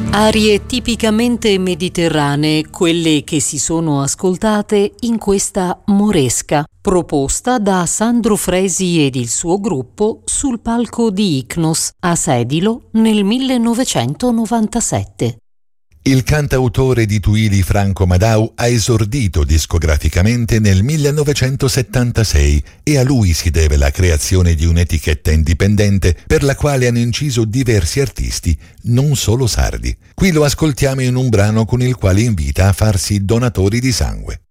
Arie tipicamente mediterranee, quelle che si sono ascoltate in questa Moresca, proposta da Sandro Fresi ed il suo gruppo sul palco di Icnos a Sedilo nel 1997. Il cantautore di Tuili Franco Madau ha esordito discograficamente nel 1976 e a lui si deve la creazione di un'etichetta indipendente per la quale hanno inciso diversi artisti, non solo sardi. Qui lo ascoltiamo in un brano con il quale invita a farsi donatori di sangue.